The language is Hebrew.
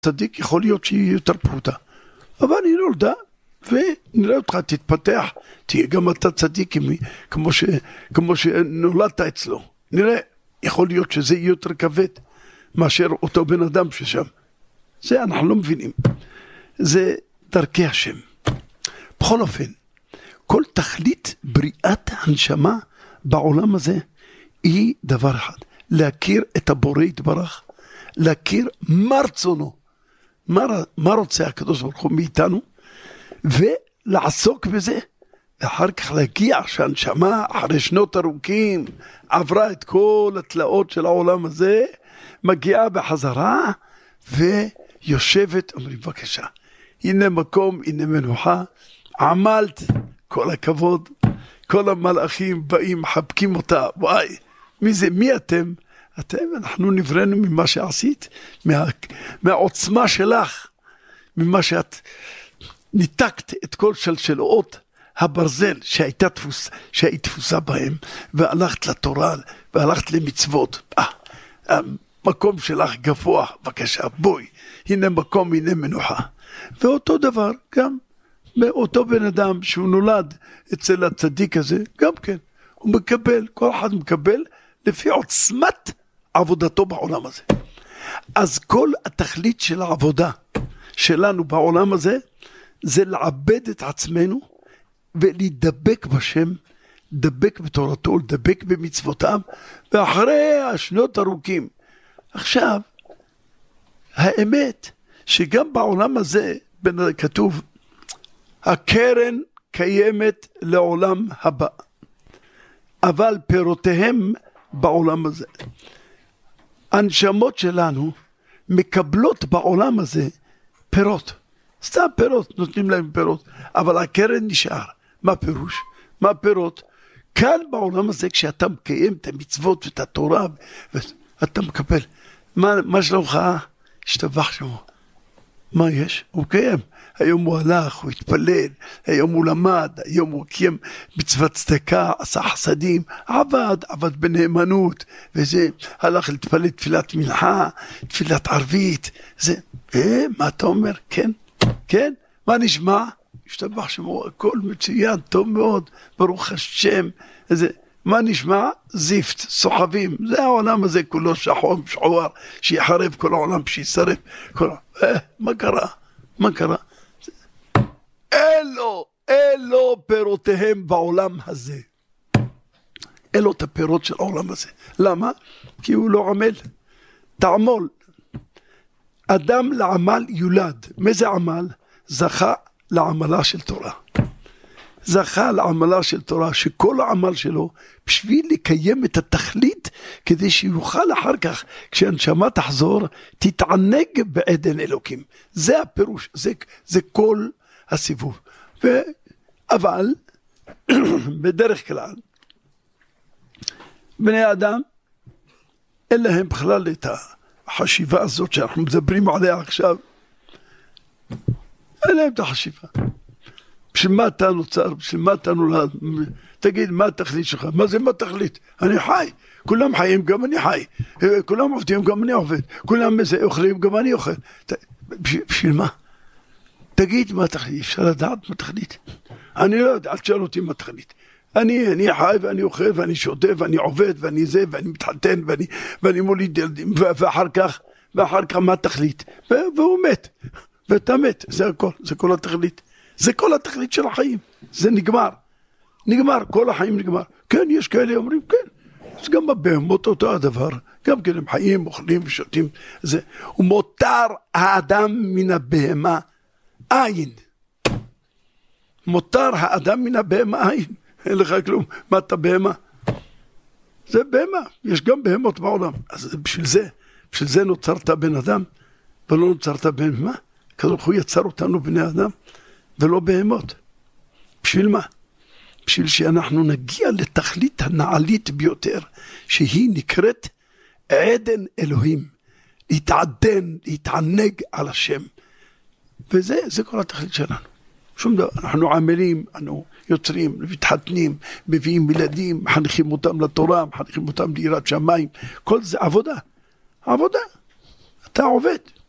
צדיק יכול להיות שהיא יותר פרוטה, אבל היא נולדה, ונראה אותך תתפתח, תהיה גם אתה צדיק כמו שנולדת אצלו. נראה, יכול להיות שזה יהיה יותר כבד מאשר אותו בן אדם ששם. זה אנחנו לא מבינים. זה דרכי השם. בכל אופן, כל תכלית בריאת הנשמה בעולם הזה היא דבר אחד. להכיר את הבורא יתברך, להכיר מה רצונו, מה רוצה הקדוש ברוך הוא מאיתנו, ולעסוק בזה, ואחר כך להגיע שהנשמה אחרי שנות ארוכים עברה את כל התלאות של העולם הזה, מגיעה בחזרה ויושבת, אומרים בבקשה, הנה מקום, הנה מנוחה, עמלת, כל הכבוד, כל המלאכים באים, מחבקים אותה, וואי, מי זה, מי אתם? אנחנו נבראנו ממה שעשית, מהעוצמה שלך, ממה שאת ניתקת את כל שלשלות הברזל שהיית תפוסה בהם, והלכת לתורה, והלכת למצוות. המקום שלך גבוה, בבקשה, בואי, הנה מקום, הנה מנוחה. ואותו דבר, גם מאותו בן אדם שהוא נולד אצל הצדיק הזה, גם כן, הוא מקבל, כל אחד מקבל, לפי עוצמת עבודתו בעולם הזה. אז כל התכלית של העבודה שלנו בעולם הזה, זה לעבד את עצמנו, ולהידבק בשם, לדבק בתורתו, לדבק במצוותיו, ואחרי השנות ארוכים. עכשיו, האמת, שגם בעולם הזה, כתוב, הקרן קיימת לעולם הבא, אבל פירותיהם בעולם הזה. הנשמות שלנו מקבלות בעולם הזה פירות. סתם פירות, נותנים להם פירות. אבל הקרן נשאר. מה פירוש? מה פירות? כאן בעולם הזה, כשאתה מקיים את המצוות ואת התורה, ואתה מקבל. מה שלומך? השתבח שמו. מה יש? הוא קיים. היום הוא הלך, הוא התפלל, היום הוא למד, היום הוא קיים מצוות צדקה, עשה חסדים, עבד בנאמנות, וזה, הלך להתפלל תפילת מנחה, תפילת ערבית, זה, מה אתה אומר? כן, כן, מה נשמע? השתבח שמו, הכל מצוין, טוב מאוד, ברוך השם, זה, מה נשמע? זיפט, סוחבים, זה העולם הזה כולו שחום, שחואר, שיחרב כל העולם, שישרף, מה קרה? מה קרה? אלו פירותיהם בעולם הזה. אלו את הפירות של העולם הזה. למה? כי הוא לא עמל. תעמול. אדם לעמל יולד. מה זה עמל? זכה לעמלה של תורה. זכה לעמלה של תורה, שכל העמל שלו, בשביל לקיים את התכלית, כדי שיוכל אחר כך, כשהנשמה תחזור, תתענג בעדן אלוקים. זה הפירוש, זה כל הסיבוב. אבל, בדרך כלל, בני אדם, אין להם בכלל את החשיבה הזאת, שאנחנו מדברים עליה עכשיו, אין להם את החשיבה. בשביל מה אתה נוצר? בשביל מה אתה נולד? תגיד, מה התכלית שלך? מה זה מה התכלית? אני חי. כולם חיים, גם אני חי. כולם עובדים, גם אני עובד. כולם אוכלים, גם אני אוכל. בשביל מה? תגיד מה התכלית. אפשר לדעת מה התכלית? אני לא יודע, אל תשאל אותי מה התכלית. אני חי ואני אוכל ואני שותה ואני עובד ואני זה ואני מתחתן ואני מוליד ילדים ואחר כך מה התכלית? והוא מת. ואתה מת. זה הכל. זה כל התכלית. זה כל התכלית של החיים, זה נגמר, כל החיים נגמר. כן, יש כאלה אומרים, כן, אז גם בבהמות אותו הדבר, גם כן הם חיים, אוכלים ושותים, זה, ומותר האדם מן הבהמה עין. מותר האדם מן הבהמה עין, אין לך כלום, מה אתה בהמה? זה בהמה, יש גם בהמות בעולם, אז בשביל זה נוצרת בן אדם, ולא נוצרת בהמה, כזו הוא יצר אותנו בני אדם, ולא בהמות. בשביל מה? בשביל שאנחנו נגיע לתכלית הנעלית ביותר, שהיא נקראת עדן אלוהים. להתעדן, להתענג על השם. וזה כל התכלית שלנו. שום דבר. אנחנו עמלים, אנחנו יוצרים, מתחתנים, מביאים ילדים, מחנכים אותם לתורה, מחנכים אותם ליראת שמיים. כל זה עבודה. עבודה. אתה עובד.